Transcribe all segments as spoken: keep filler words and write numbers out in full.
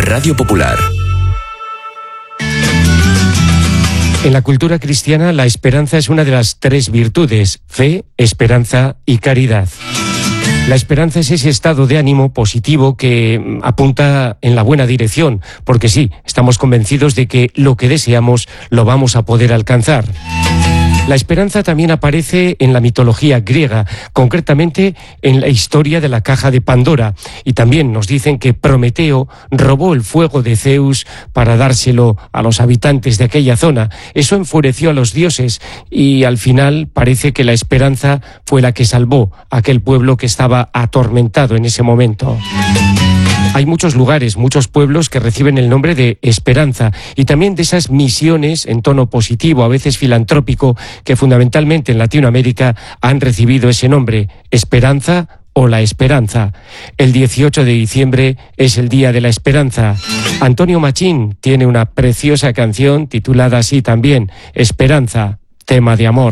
Radio Popular. En la cultura cristiana, la esperanza es una de las tres virtudes: fe, esperanza y caridad. La esperanza es ese estado de ánimo positivo que apunta en la buena dirección, porque sí, estamos convencidos de que lo que deseamos lo vamos a poder alcanzar. La esperanza también aparece en la mitología griega, concretamente en la historia de la caja de Pandora, y también nos dicen que Prometeo robó el fuego de Zeus para dárselo a los habitantes de aquella zona. Eso enfureció a los dioses y al final parece que la esperanza fue la que salvó a aquel pueblo que estaba atormentado en ese momento. Hay muchos lugares, muchos pueblos que reciben el nombre de esperanza y también de esas misiones en tono positivo, a veces filantrópico, que fundamentalmente en Latinoamérica han recibido ese nombre, Esperanza o La Esperanza. El dieciocho de diciembre es el Día de la Esperanza. Antonio Machín tiene una preciosa canción titulada así también, Esperanza, tema de amor.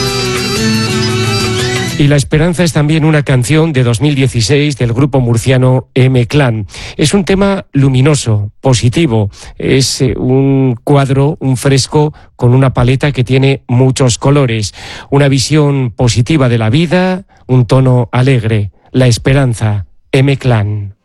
Y La Esperanza es también una canción de dos mil dieciséis del grupo murciano M-Clan. Es un tema luminoso, positivo, es un cuadro, un fresco con una paleta que tiene muchos colores, una visión positiva de la vida, un tono alegre. La Esperanza, M-Clan.